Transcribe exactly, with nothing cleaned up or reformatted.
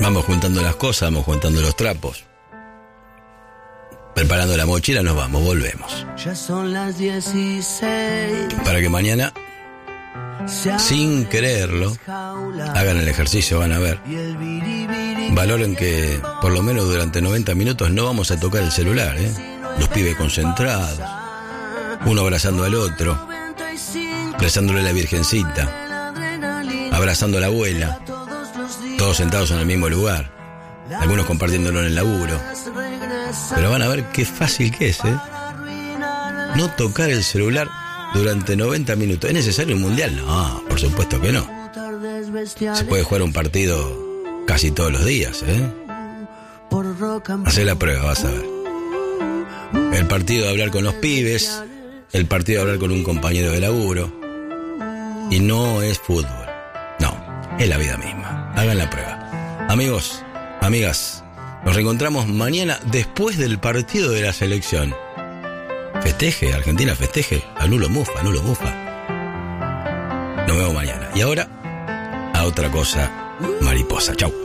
Vamos juntando las cosas, vamos juntando los trapos. Preparando la mochila, nos vamos, volvemos. Ya son las dieciséis. Para que mañana, sin quererlo, hagan el ejercicio, van a ver. Valoren que por lo menos durante noventa minutos no vamos a tocar el celular, ¿eh? Los pibes concentrados, uno abrazando al otro, rezándole a la Virgencita, abrazando a la abuela, todos sentados en el mismo lugar, algunos compartiéndolo en el laburo. Pero van a ver qué fácil que es, ¿eh? No tocar el celular durante noventa minutos. ¿Es necesario un mundial? No, por supuesto que no. Se puede jugar un partido casi todos los días, ¿eh? Hacé la prueba, vas a ver. El partido de hablar con los pibes, el partido de hablar con un compañero de laburo. Y no es fútbol. No, es la vida misma. Hagan la prueba. Amigos, amigas, nos reencontramos mañana después del partido de la selección. Festeje, Argentina festeje. Anulo mufa, anulo mufa. Nos vemos mañana. Y ahora, a otra cosa mariposa. Chau.